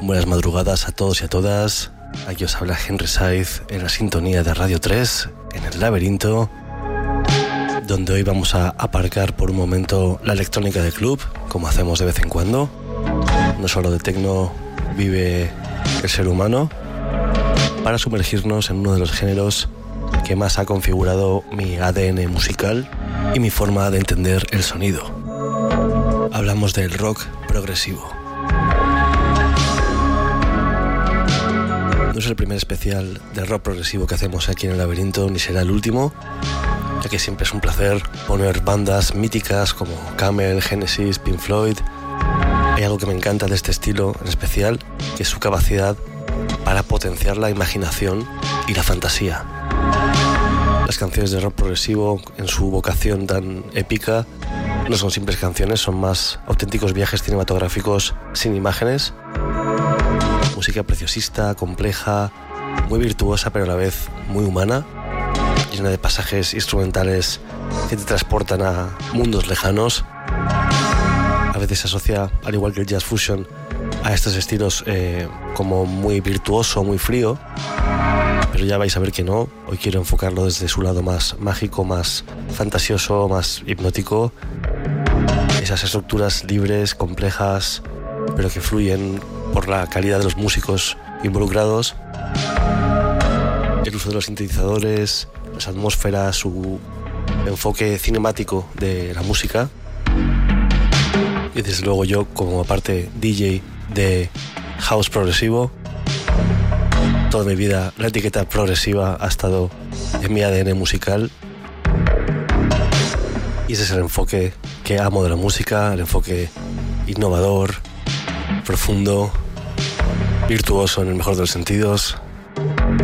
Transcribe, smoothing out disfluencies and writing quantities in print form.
Buenas madrugadas a todos y a todas. Aquí os habla Henry Saiz en la sintonía de Radio 3, en el laberinto, donde hoy vamos a aparcar por un momento la electrónica de club, como hacemos de vez en cuando. No solo de techno vive el ser humano, para sumergirnos en uno de los géneros que más ha configurado mi ADN musical y mi forma de entender el sonido. Hablamos del rock progresivo. No es el primer especial de rock progresivo que hacemos aquí en el laberinto, ni será el último, ya que siempre es un placer poner bandas míticas como Camel, Genesis, Pink Floyd. Hay algo que me encanta de este estilo en especial, que es su capacidad para potenciar la imaginación y la fantasía. Las canciones de rock progresivo, en su vocación tan épica, no son simples canciones, son más auténticos viajes cinematográficos sin imágenes. Música preciosista, compleja, muy virtuosa, pero a la vez muy humana, llena de pasajes instrumentales que te transportan a mundos lejanos. A veces se asocia, al igual que el jazz fusion, a estos estilos como muy virtuoso, muy frío, pero ya vais a ver que no. Hoy quiero enfocarlo desde su lado más mágico, más fantasioso, más hipnótico. Esas estructuras libres, complejas, pero que fluyen por la calidad de los músicos involucrados, el uso de los sintetizadores, las atmósferas, su enfoque cinemático de la música. Y desde luego yo, como aparte DJ de house progresivo, toda mi vida la etiqueta progresiva ha estado en mi ADN musical, y ese es el enfoque que amo de la música, el enfoque innovador, profundo, virtuoso en el mejor de los sentidos,